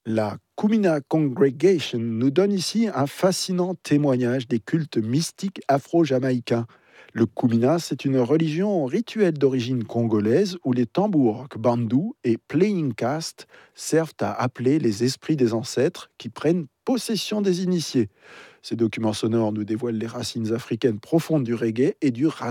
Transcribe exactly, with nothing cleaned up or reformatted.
La Kumina Congregation nous donne ici un fascinant témoignage des cultes mystiques afro-jamaïcains. Le Kumina, c'est une religion rituelle d'origine congolaise où les tambours bandou et playing cast servent à appeler les esprits des ancêtres qui prennent possession des initiés. Ces documents sonores nous dévoilent les racines africaines profondes du reggae et du